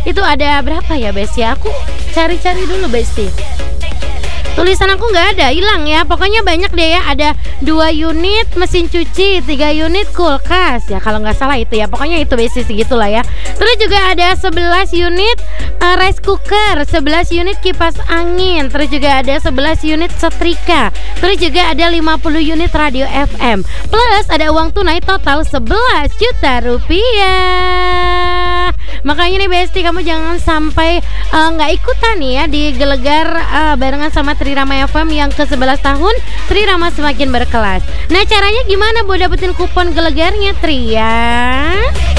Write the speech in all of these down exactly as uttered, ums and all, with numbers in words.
Itu ada berapa ya Besti? Aku cari-cari dulu Besti. Tulisan aku nggak ada, hilang ya. Pokoknya banyak deh ya. Ada dua unit mesin cuci, tiga unit kulkas. Ya kalau nggak salah itu ya. Pokoknya itu Besti segitulah ya. Terus juga ada sebelas unit uh, rice cooker, sebelas unit kipas angin. Terus juga ada sebelas unit setrika. Terus juga ada lima puluh unit radio F M. Plus ada uang tunai total sebelas juta rupiah. Makanya nih Besti, kamu jangan sampai nggak uh, ikutan nih ya di Gelegar uh, barengan sama Trirama F M yang ke sebelas tahun. Trirama semakin berkelas. Nah, caranya gimana buat dapetin kupon Gelegarnya Tri ya?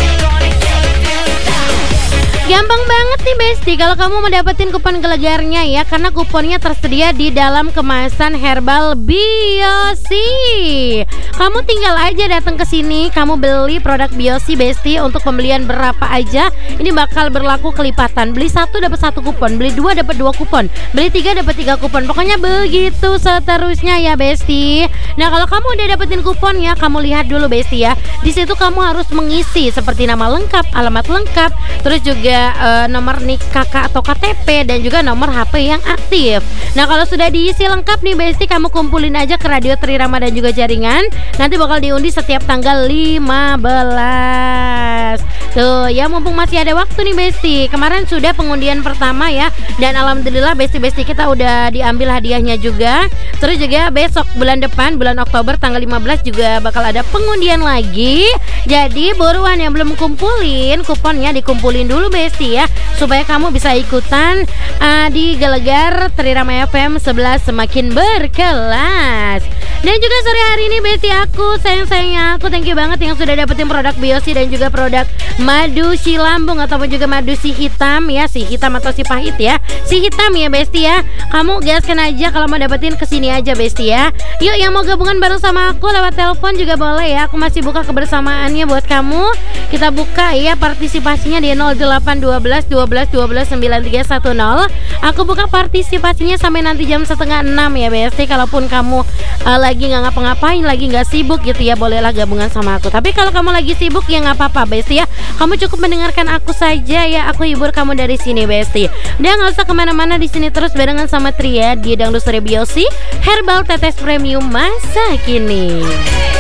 Gampang banget nih Besti kalau kamu mau dapetin kupon Gelegarnya ya, karena kuponnya tersedia di dalam kemasan herbal Biosi. Kamu tinggal aja datang ke sini, kamu beli produk Biosi Besti untuk pembelian berapa aja. Ini bakal berlaku kelipatan. Beli satu dapat satu kupon, beli dua dapat dua kupon, beli tiga dapat tiga kupon. Pokoknya begitu seterusnya ya Besti. Nah, kalau kamu udah dapetin kuponnya, kamu lihat dulu Besti ya. Di situ kamu harus mengisi seperti nama lengkap, alamat lengkap, terus juga Uh, nomor nik kakak atau K T P dan juga nomor H P yang aktif. Nah, kalau sudah diisi lengkap nih Besti, kamu kumpulin aja ke Radio Trirama dan juga jaringan. Nanti bakal diundi setiap tanggal lima belas. Tuh ya, mumpung masih ada waktu nih Besti. Kemarin sudah pengundian pertama ya, dan alhamdulillah Besti-Besti kita udah diambil hadiahnya juga. Terus juga besok bulan depan, bulan Oktober tanggal lima belas juga bakal ada pengundian lagi. Jadi buruan yang belum kumpulin kuponnya, dikumpulin dulu Besti ya, supaya kamu bisa ikutan uh, di Gelegar Trirama F M sebelas semakin berkelas. Dan juga sore hari ini Besti, aku sayang-sayangnya aku thank you banget yang sudah dapetin produk Biosi dan juga produk madu si lambung ataupun juga madu si hitam ya, si hitam atau si pahit ya, si hitam ya Besti ya. Kamu gaskan aja kalau mau dapetin, kesini aja Besti ya. Yuk, yang mau gabungan bareng sama aku lewat telepon juga boleh ya. Aku masih buka kebersamaannya buat kamu. Kita buka ya partisipasinya di nol delapan dua belas dua belas dua belas sembilan tiga satu nol. Aku buka partisipasinya sampai nanti jam setengah enam ya Besti. Kalaupun kamu uh, lagi nggak ngapa-ngapain, lagi nggak sibuk gitu ya, bolehlah gabungan sama aku. Tapi kalau kamu lagi sibuk ya nggak apa-apa Besti ya. Kamu cukup mendengarkan aku saja ya. Aku hibur kamu dari sini Besti. Dan nggak usah kemana-mana, di sini terus barengan sama Tria di Dangdut Sore Biosi, herbal tetes premium masa kini.